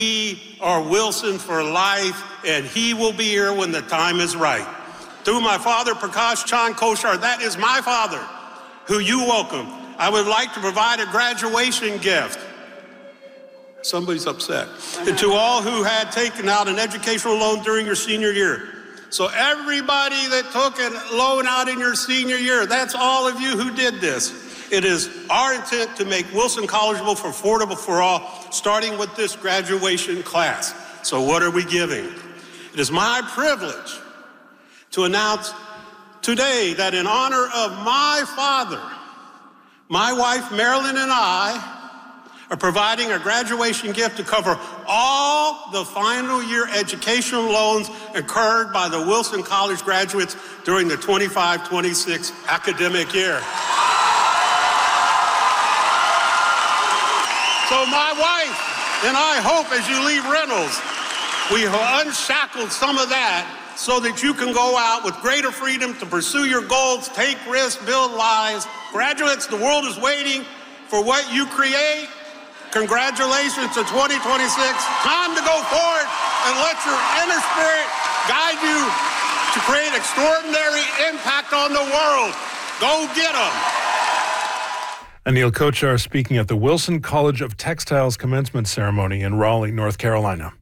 We are Wilson for life, and he will be here when the time is right. Through my father, Prakash Chand Koshar, that is my father, who you welcome. I would like to provide a graduation gift. Somebody's upset. And to all who had taken out an educational loan during your senior year. So everybody that took a loan out in your senior year, that's all of you who did this. It is our intent to make Wilson collegeable for affordable for all, starting with this graduation class. So what are we giving? It is my privilege to announce today that in honor of my father, my wife Marilyn and I are providing a graduation gift to cover all the final year educational loans incurred by the Wilson College graduates during the 25-26 academic year. So my wife and I hope as you leave Reynolds, we have unshackled some of that so that you can go out with greater freedom to pursue your goals, take risks, build lives. Graduates, the world is waiting for what you create. Congratulations to 2026. Time to go forward and let your inner spirit guide you to create extraordinary impact on the world. Go get them. Anil Kochhar speaking at the Wilson College of Textiles commencement ceremony in Raleigh, North Carolina.